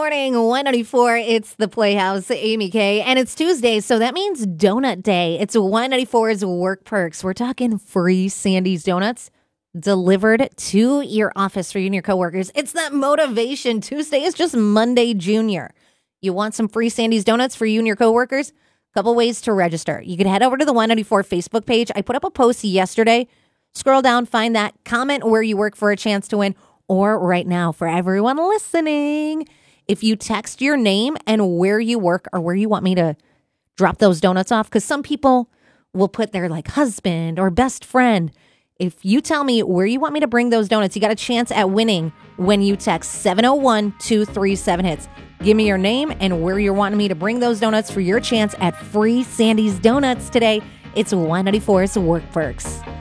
morning, 194. It's the Playhouse, Amy K. And it's Tuesday, so that means Donut Day. It's 194's Work Perks. We're talking free Sandy's Donuts delivered to your office for you and your coworkers. It's that motivation. Tuesday is just Monday Junior. You want some free Sandy's Donuts for you and your coworkers? Couple ways to register. You can head over to the 194 Facebook page. I put up a post yesterday. Scroll down, find that, comment where you work for a chance to win. Or right now, for everyone listening, if you text your name and where you work or where you want me to drop those donuts off, because some people will put their husband or best friend. If you tell me where you want me to bring those donuts, you got a chance at winning when you text 701-237-HITS. Give me your name and where you're wanting me to bring those donuts for your chance at free Sandy's Donuts today. It's 194's Work Perks.